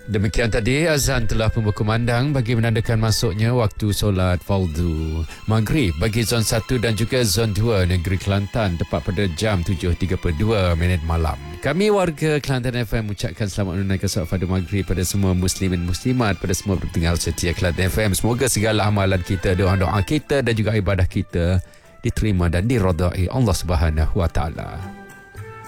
Demikian tadi azan telah pun berkumandang bagi menandakan masuknya waktu solat fardu maghrib bagi zon 1 dan juga zon 2 negeri Kelantan tepat pada jam 7.32 malam. Kami warga Kelantan FM ucapkan selamat menunaikan solat fardu maghrib pada semua muslimin muslimat, pada semua pendengar setia Kelantan FM. Semoga segala amalan kita, doa-doa kita dan juga ibadah kita diterima dan diredai Allah Subhanahu Wa Taala.